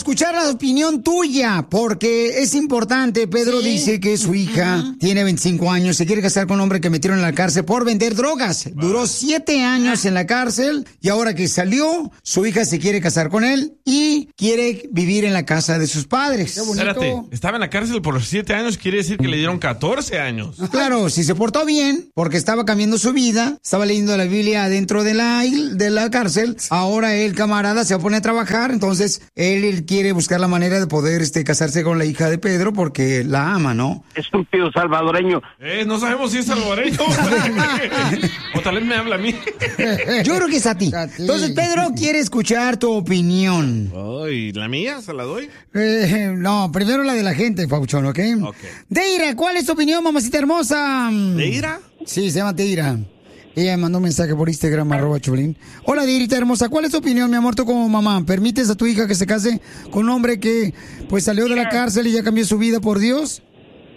escuchar la opinión tuya, porque es importante. Pedro dice que su hija tiene 25 años, se quiere casar con un hombre que metieron en la cárcel por vender drogas. Duró 7 años en la cárcel y ahora que salió, su hija se quiere casar con él y quiere vivir en la casa de sus padres. Espérate, estaba en la cárcel por 7 años, quiere decir que le dieron 14 años. Claro, si se portó bien, porque estaba cambiando su vida, estaba leyendo la Biblia dentro de la cárcel, ahora el camarada se va a poner a trabajar, entonces él quiere buscar la manera de poder casarse con la hija de Pedro porque la ama, ¿no? Estúpido salvadoreño. No sabemos si es salvadoreño. O tal vez me habla a mí. Yo creo que es a ti. Entonces Pedro quiere escuchar tu opinión. ¿Y la mía? ¿Se la doy? No, primero la de la gente, Pauchón, ¿ok? Deira, ¿cuál es tu opinión, mamacita hermosa? ¿Deira? Sí, se llama Deira. Ella me mandó un mensaje por Instagram, @Choplin. Hola, Deirita hermosa, ¿cuál es tu opinión, mi amor, tú como mamá? ¿Permites a tu hija que se case con un hombre que pues salió de la cárcel y ya cambió su vida por Dios?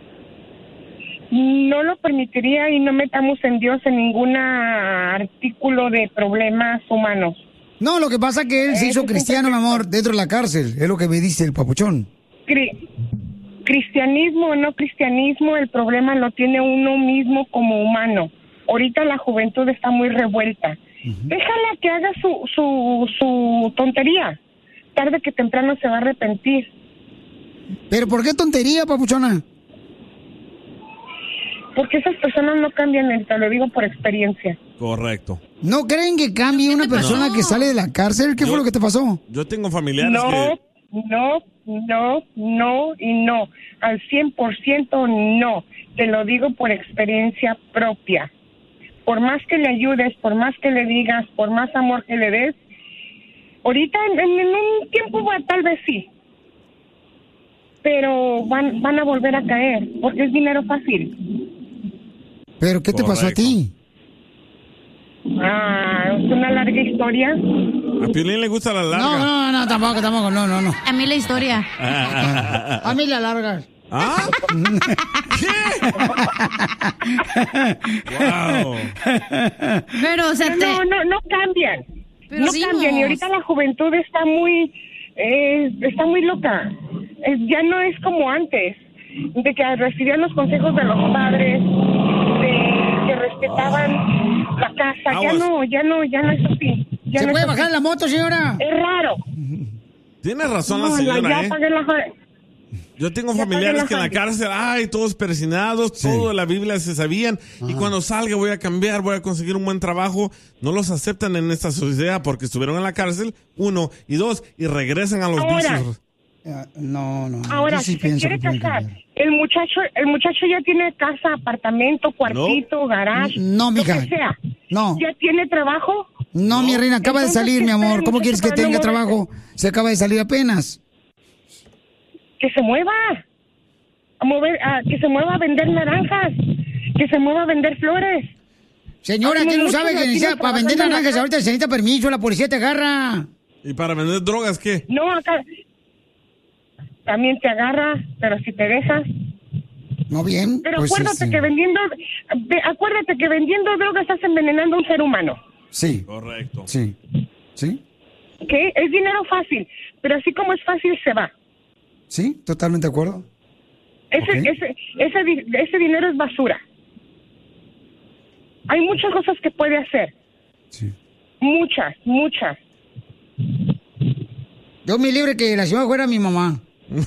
No lo permitiría y no metamos en Dios en ningún artículo de problemas humanos. No, lo que pasa es que él se hizo cristiano, mi amor, dentro de la cárcel. Es lo que me dice el papuchón. Cristianismo o no cristianismo, el problema lo tiene uno mismo como humano. Ahorita la juventud está muy revuelta. Déjala que haga su tontería. Tarde que temprano se va a arrepentir. ¿Pero por qué tontería, papuchona? Porque esas personas no cambian, te lo digo por experiencia. Correcto. ¿No creen que cambie una persona que sale de la cárcel? ¿Qué fue lo que te pasó? Yo tengo familiares No, y no. Al 100% no. Te lo digo por experiencia propia. Por más que le ayudes, por más que le digas, por más amor que le des, ahorita en un tiempo tal vez sí. Pero van a volver a caer, porque es dinero fácil. ¿Pero qué te pasó a ti? Es una larga historia. A Piolín le gusta la larga. No, tampoco, no. A mí la historia. A mí la larga. ¿Ah? ¿Qué? Wow. Pero, o sea, no cambian. Pero no cambian. Y ahorita la juventud está muy loca. Ya no es como antes, de que recibían los consejos de los padres, de que respetaban la casa. Ya no es así. Ya ¿Se no puede es así. bajar la moto, señora? Es raro. Tiene razón la señora, ya pagué la... Yo tengo familiares que en la cárcel, todos persinados, todo de la Biblia se sabían, y cuando salga voy a cambiar, voy a conseguir un buen trabajo, no los aceptan en esta sociedad porque estuvieron en la cárcel, 1, y 2, y regresan a los vicios. No. Ahora, si se quiere casar, el muchacho ya tiene casa, apartamento, cuartito, garage, no, mija. lo que sea. No. ¿Ya tiene trabajo? No, mi reina, acaba de salir, mi amor. ¿Cómo quieres que tenga trabajo? Se acaba de salir apenas. Que se mueva. Que se mueva a vender naranjas. Que se mueva a vender flores. Señora, ¿quién no sabe que necesita para vender naranjas? Ahorita se necesita permiso, la policía te agarra. ¿Y para vender drogas qué? No, acá también te agarra, pero si te dejas. No, bien. Pero pues acuérdate que vendiendo drogas estás envenenando a un ser humano. Sí. Correcto. Sí. ¿Qué? Es dinero fácil, pero así como es fácil se va. Sí, totalmente de acuerdo. Ese dinero es basura. Hay muchas cosas que puede hacer. Sí. Muchas. Yo me libre que la señora fuera mi mamá.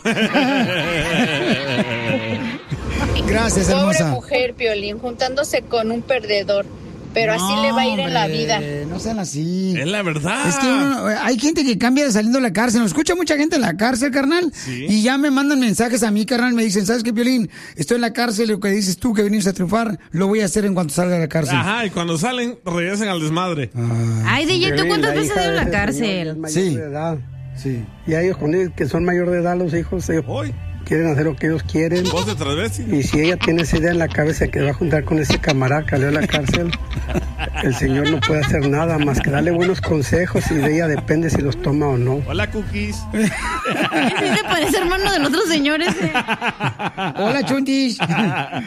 Gracias, hermosa. Pobre mujer, Piolín, juntándose con un perdedor. Pero así le va a ir en la vida. No sean así. Es la verdad. Es que hay gente que cambia saliendo de la cárcel. Nos escucha mucha gente en la cárcel, carnal. Sí. Y ya me mandan mensajes a mí, carnal. Me dicen, ¿sabes qué, Piolín? Estoy en la cárcel y lo que dices tú, que viniste a triunfar, lo voy a hacer en cuanto salga de la cárcel. Ajá, y cuando salen, regresan al desmadre. Ay, DJ, ¿tú cuántas veces has ido a la cárcel? Sí. Sí. Y a ellos con ellos que son mayor de edad, los hijos, ellos quieren hacer lo que ellos quieren. ¿Vos de travesti? Y si ella tiene esa idea en la cabeza que va a juntar con ese camarada que salió a la cárcel, el señor no puede hacer nada más que darle buenos consejos y de ella depende si los toma o no. Hola, Cookies. Sí te parece hermano del otro señor ese. Hola, Chuntis.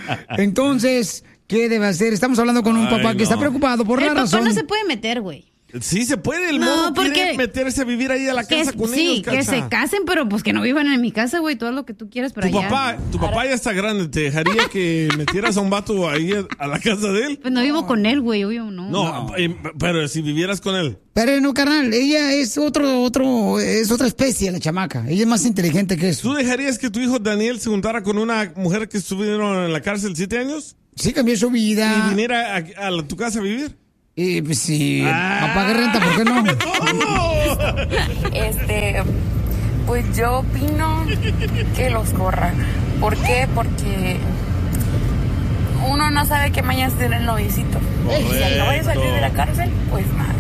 Entonces, ¿qué debe hacer? Estamos hablando con un papá que está preocupado por la razón. El papá no se puede meter, güey. Sí, se puede. El morro quiere meterse a vivir ahí a la casa con ellos, Cacha. Que se casen, pero pues que no vivan en mi casa, güey. Todo lo que tú quieras, pero Tu papá ya está grande. ¿Te dejaría que metieras a un vato ahí a la casa de él? Pues no vivo con él, güey, obvio, no. No, pero si vivieras con él. Pero no, carnal, ella es es otra especie, la chamaca. Ella es más inteligente que eso. ¿Tú dejarías que tu hijo Daniel se juntara con una mujer que estuvieron en la cárcel 7 años? Sí, cambió su vida. ¿Y viniera a tu casa a vivir? Pues sí, apague renta, ¿por qué no? Pues yo opino que los corra. ¿Por qué? Porque uno no sabe qué mañana tiene el noviecito. Y si acaba de salir de la cárcel, pues más.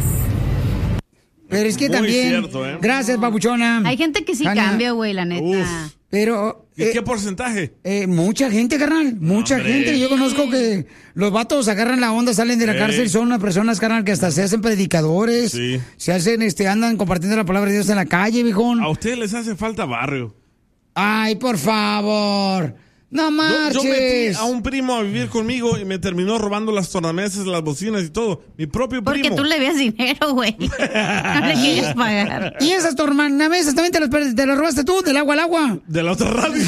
Pero es que muy también, cierto, gracias, papuchona. Hay gente que sí cambia, güey, la neta. Uf. Pero... ¿Y qué porcentaje? Mucha gente, carnal. Mucha gente. Yo conozco que los vatos agarran la onda, salen de la cárcel, son unas personas, carnal, que hasta se hacen predicadores. Sí. Se hacen, andan compartiendo la palabra de Dios en la calle, viejón. A ustedes les hace falta barrio. Ay, por favor. No marches. Yo metí a un primo a vivir conmigo y me terminó robando las tornamesas, las bocinas y todo. Mi propio primo. Porque tú le veas dinero, güey. No le querías pagar. ¿Y esas tornamesas también te las robaste tú, del agua al agua? De la otra radio.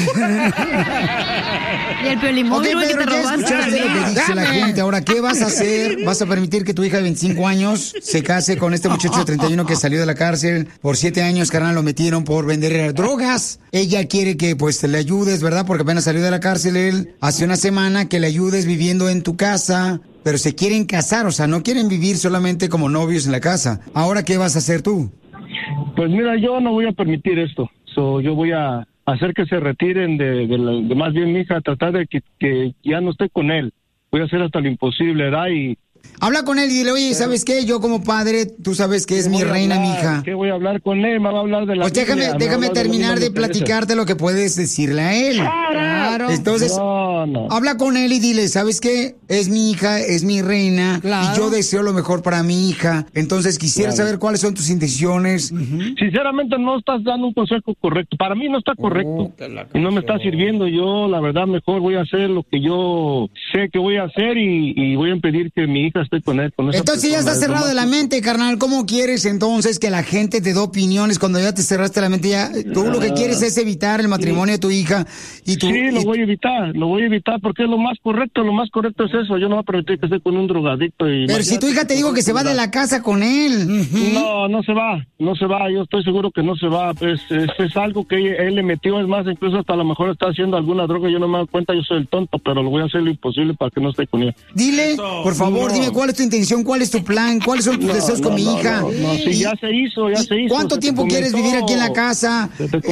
Y el Piolimóvil, güey, que te robaste. Escuchaste lo que dice la gente. Ahora, ¿qué vas a hacer? ¿Vas a permitir que tu hija de 25 años se case con este muchacho de 31 que salió de la cárcel? Por 7 años, carnal, lo metieron por vender drogas. Ella quiere que, pues, le ayudes, ¿verdad? Porque apenas salió de la cárcel él hace una semana, que le ayudes viviendo en tu casa, pero se quieren casar, o sea, no quieren vivir solamente como novios en la casa. Ahora, ¿qué vas a hacer tú? Pues mira, yo no voy a permitir esto. Yo voy a hacer que se retiren de más bien mi hija, tratar de que ya no esté con él. Voy a hacer hasta lo imposible, ¿verdad? Y habla con él y dile, oye, ¿sabes qué? Yo como padre, tú sabes que es mi reina, mi hija. ¿Qué voy a hablar con él? Me va a hablar de la Biblia, déjame terminar de platicarte lo que puedes decirle a él. Claro. Entonces, habla con él y dile, ¿sabes qué? Es mi hija, es mi reina, y yo deseo lo mejor para mi hija. Entonces, quisiera saber cuáles son tus intenciones. Sinceramente, no estás dando un consejo correcto. Para mí no está correcto. Y no me está sirviendo. Yo, la verdad, mejor voy a hacer lo que yo sé que voy a hacer y voy a impedir que mi hija esté con él. Entonces ya estás cerrado de la mente, carnal. ¿Cómo quieres entonces que la gente te dé opiniones cuando ya te cerraste la mente? Ya, tú lo que quieres es evitar el matrimonio de tu hija. Sí, lo voy a evitar porque es lo más correcto es eso. Yo no voy a permitir que esté con un drogadicto. Pero si tu hija te dijo que se va de la casa con él. No se va, yo estoy seguro que no se va. Es algo que él le metió, es más, incluso hasta a lo mejor está haciendo alguna droga, yo no me doy cuenta, yo soy el tonto, pero lo voy a hacer lo imposible para que no esté con ella. Dile, por favor, dime cuál es tu intención, cuál es tu plan, cuáles son tus deseos con mi hija. Sí, ya se hizo. ¿Cuánto tiempo quieres vivir aquí en la casa?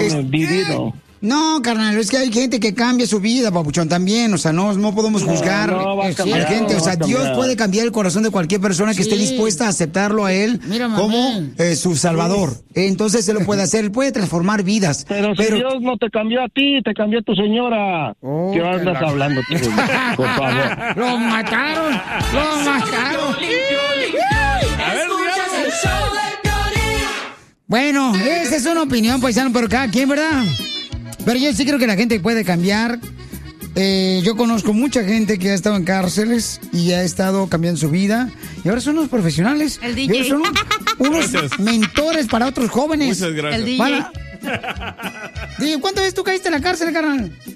Vivido. No, carnal, es que hay gente que cambia su vida, papuchón, también, o sea, no podemos juzgar a la gente, o sea, Dios puede cambiar el corazón de cualquier persona que esté dispuesta a aceptarlo a él como su salvador. Entonces, él lo puede hacer, él puede transformar vidas. Pero si Dios no te cambió a ti, te cambió a tu señora. ¿Qué andas hablando tú? Por favor. ¡Lo mataron! A ver, bueno, esa es una opinión, paisano, pero cada quien, ¿verdad? Pero yo sí creo que la gente puede cambiar. Yo conozco mucha gente que ha estado en cárceles y ha estado cambiando su vida. Y ahora son unos profesionales. El DJ. Y son unos mentores para otros jóvenes. Muchas gracias. El DJ. Dime, ¿cuántas veces tú caíste en la cárcel, carnal?